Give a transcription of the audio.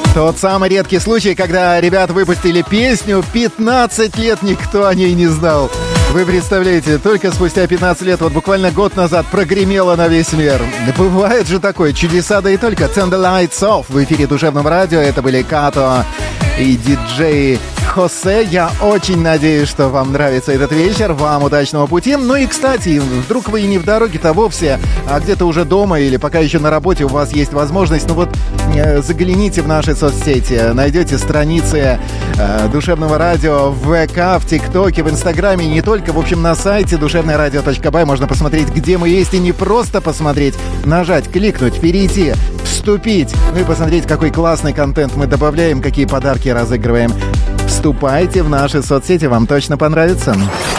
Тот самый редкий случай, когда ребята выпустили песню, 15 лет никто о ней не знал. Вы представляете, только спустя 15 лет, вот буквально год назад, прогремело на весь мир. Бывает же такое, чудеса, да и только. Turn the lights off в эфире Душевного радио. Это были Като и диджей Хосе. Я очень надеюсь, что вам нравится этот вечер. Вам удачного пути. Ну и, кстати, вдруг вы и не в дороге-то вовсе, а где-то уже дома или пока еще на работе у вас есть возможность, ну вот загляните в наши соцсети. Найдете страницы Душевного радио в ВК, в ТикТоке, в Инстаграме, не только. В общем, на сайте душевнорадио.бай можно посмотреть, где мы есть, и не просто посмотреть, нажать, кликнуть, перейти, вступить, ну и посмотреть, какой классный контент мы добавляем, какие подарки разыгрываем. Вступайте в наши соцсети, вам точно понравится.